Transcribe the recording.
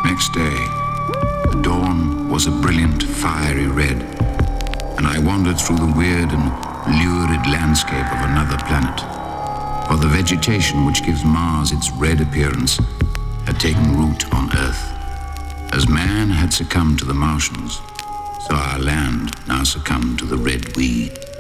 Next day, the dawn was a brilliant, fiery red, and I wandered through the weird and lurid landscape of another planet. For the vegetation which gives Mars its red appearance had taken root on Earth. As man had succumbed to the Martians, so our land now succumbed to the red weed.